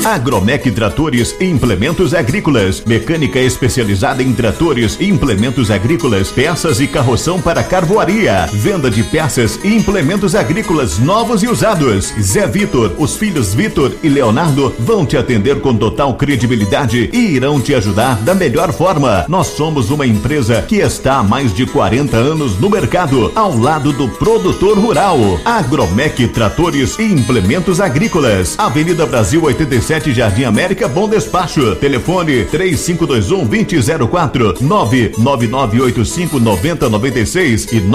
Agromec Tratores e Implementos Agrícolas. Mecânica especializada em tratores e implementos agrícolas, peças e carroção para carvoaria. Venda de peças e implementos agrícolas novos e usados. Zé Vitor, os filhos Vitor e Leonardo vão te atender com total credibilidade e irão te ajudar da melhor forma. Nós somos uma empresa que está há mais de 40 anos no mercado, ao lado do produtor rural. Agromec Tratores e Implementos Agrícolas. Avenida Brasil 87, Jardim América, Bom Despacho. Telefone 3521-2004, 99985-9096 e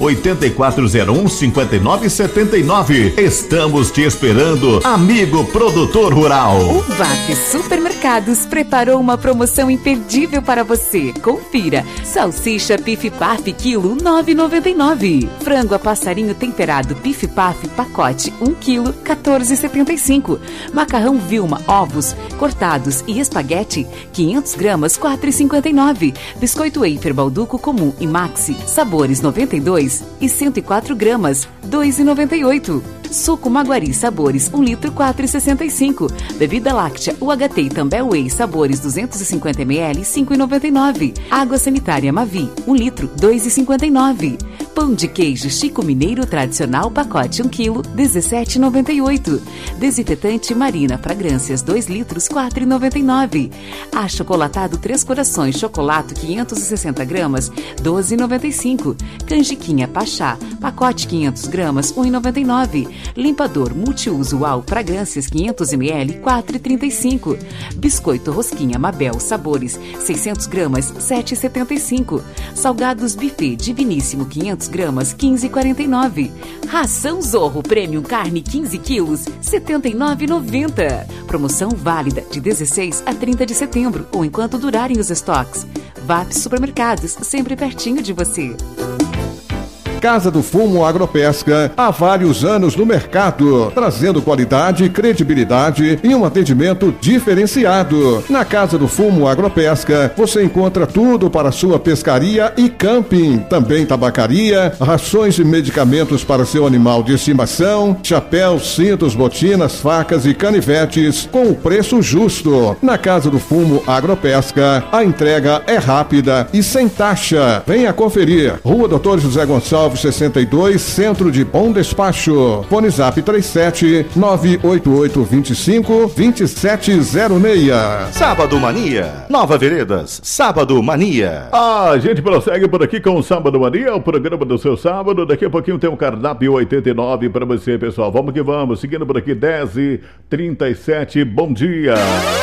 98401-5979. Estamos te esperando, amigo produtor rural. O VAP Supermercados preparou uma promoção imperdível para você. Confira. Salsicha Pif Paf quilo 9,99. Frango a passarinho temperado Pif Paf pacote 1 quilo 14,75. Macarrão Vilma ovos cortados e espaguete 500 gramas 4,59. Biscoito Wafer Balduco comum e Maxi sabores 92 e 104 gramas 2,98. Suco Maguari sabores 1 litro 4,65. Bebida láctea UHT e Tambel Whey sabores 250 ml 5,99. Água sanitária Mavi 1 litro 2,59. Pão de queijo Chico Mineiro tradicional pacote 1 kg 17,98. Desinfetante Marina fragrâncias 2 litros 4,99. Achocolatado Três Corações chocolate 560 gramas 12,95. Canjiquinha Pachá pacote 500 gramas 1,99. Limpador multiuso UAU fragrâncias 500 ml 4,35. Biscoito Rosquinha Mabel sabores 600 gramas 7,75. Salgados Buffet Diviníssimo 500 gramas 15,49. Ração Zorro Premium Carne 15 quilos 79,90. Promoção válida de 16 a 30 de setembro ou enquanto durarem os estoques. VAP Supermercados, sempre pertinho de você. Casa do Fumo Agropesca, há vários anos no mercado, trazendo qualidade, credibilidade e um atendimento diferenciado. Na Casa do Fumo Agropesca, você encontra tudo para sua pescaria e camping, também tabacaria, rações e medicamentos para seu animal de estimação, chapéus, cintos, botinas, facas e canivetes, com o preço justo. Na Casa do Fumo Agropesca, a entrega é rápida e sem taxa. Venha conferir. Rua Doutor José Gonçalves 62, Centro de Bom Despacho. Fone Zap 37 988 25 2706. Sábado Mania. Nova Veredas. Sábado Mania. A gente prossegue por aqui com o Sábado Mania, o programa do seu sábado. Daqui a pouquinho tem um cardápio 89 para você, pessoal. Vamos que vamos. Seguindo por aqui, 10h37. Bom dia.